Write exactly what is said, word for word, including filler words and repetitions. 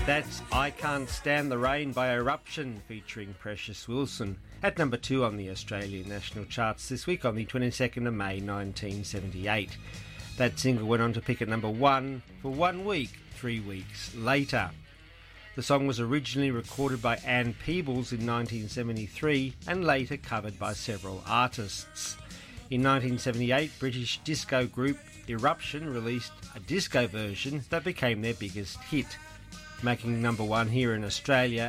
That's I Can't Stand the Rain by Eruption featuring Precious Wilson at number two on the Australian national charts this week on the twenty-second of May nineteen seventy-eight. That single went on to pick at number one for one week, three weeks later. The song was originally recorded by Ann Peebles in nineteen seventy-three and later covered by several artists. In nineteen seventy-eight, British disco group Eruption released a disco version that became their biggest hit, making number one here in Australia